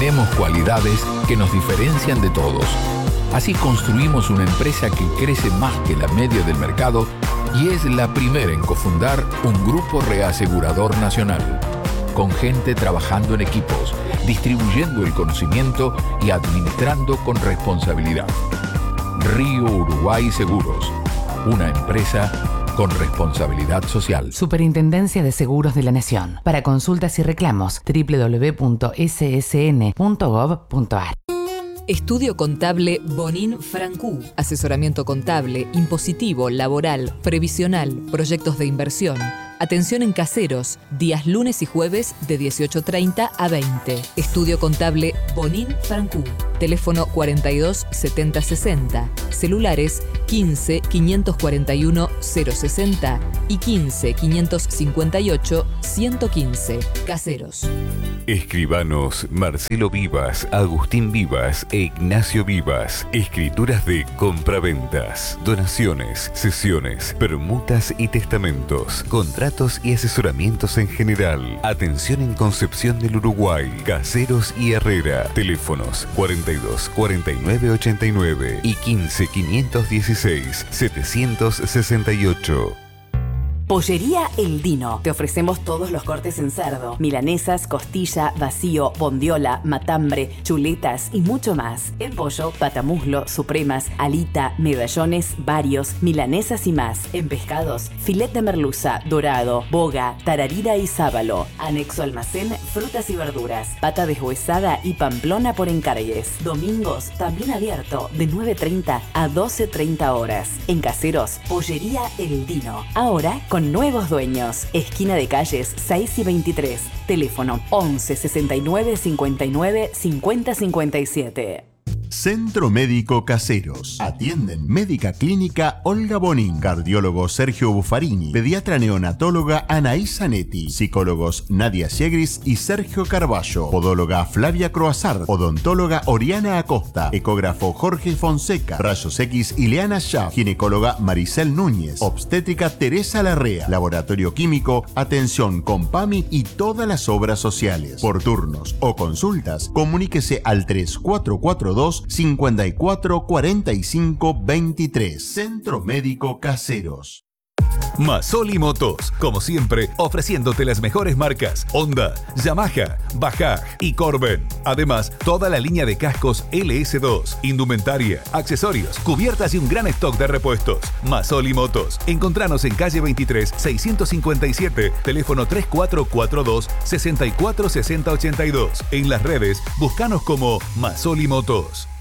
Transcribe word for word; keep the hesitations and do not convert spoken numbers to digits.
Tenemos cualidades que nos diferencian de todos. Así construimos una empresa que crece más que la media del mercado y es la primera en cofundar un grupo reasegurador nacional, con gente trabajando en equipos, distribuyendo el conocimiento y administrando con responsabilidad. Río Uruguay Seguros, una empresa con responsabilidad social. Superintendencia de Seguros de la Nación. Para consultas y reclamos, doble u doble u doble u punto ese ese ene punto gov punto a r. Estudio Contable Bonín Francú. Asesoramiento contable, impositivo, laboral, previsional, proyectos de inversión. Atención en caseros, días lunes y jueves de dieciocho treinta a veinte. Estudio Contable Bonín Francú. Teléfono cuarenta y dos setenta sesenta. Celulares quince quinientos cuarenta y uno cero sesenta y quince quinientos cincuenta y ocho ciento quince. Caseros. Escribanos Marcelo Vivas, Agustín Vivas e Ignacio Vivas. Escrituras de compraventas, donaciones, cesiones, permutas y testamentos, contratos y asesoramientos en general. Atención en Concepción del Uruguay, Caseros y Herrera. Teléfonos cuarenta y dos cuarenta y nueve ochenta y nueve y quince quinientos dieciséis setecientos sesenta y ocho. Pollería El Dino. Te ofrecemos todos los cortes en cerdo, milanesas, costilla, vacío, bondiola, matambre, chuletas y mucho más. En pollo, patamuslo, supremas, alita, medallones, varios, milanesas y más. En pescados, filet de merluza, dorado, boga, tararira y sábalo. Anexo almacén, frutas y verduras, pata deshuesada y pamplona por encargues. Domingos, también abierto, de nueve treinta a doce treinta horas. En Caseros, Pollería El Dino. Ahora con nuevos dueños. Esquina de calles seis y veintitrés. Teléfono once sesenta y nueve cincuenta y nueve cincuenta cincuenta y siete. Centro Médico Caseros. Atienden Médica Clínica Olga Bonín, cardiólogo Sergio Buffarini, pediatra neonatóloga Anaís Zanetti, psicólogos Nadia Siegris y Sergio Carballo, podóloga Flavia Croazard, odontóloga Oriana Acosta, ecógrafo Jorge Fonseca, rayos X Ileana Schaff, ginecóloga Maricel Núñez, obstétrica Teresa Larrea, laboratorio químico, atención con PAMI y todas las obras sociales. Por turnos o consultas, comuníquese al tres cuatro cuatro dos cincuenta y cuatro cuarenta y cinco veintitrés. Centro Médico Caseros. Masoli Motos, como siempre, ofreciéndote las mejores marcas Honda, Yamaha, Bajaj y Corben. Además, toda la línea de cascos L S dos, indumentaria, accesorios, cubiertas y un gran stock de repuestos. Masoli Motos. Encontranos en calle veintitrés, seiscientos cincuenta y siete, teléfono tres cuatro cuatro dos, seis cuatro seis cero ocho dos. En las redes, búscanos como Masoli Motos.